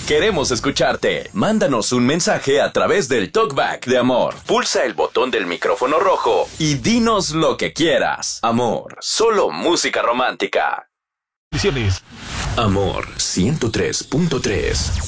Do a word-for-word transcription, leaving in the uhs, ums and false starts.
Queremos escucharte. Mándanos un mensaje a través del Talkback de Amor. Pulsa el botón del micrófono rojo y dinos lo que quieras. Amor, solo música romántica. Amor ciento tres punto tres.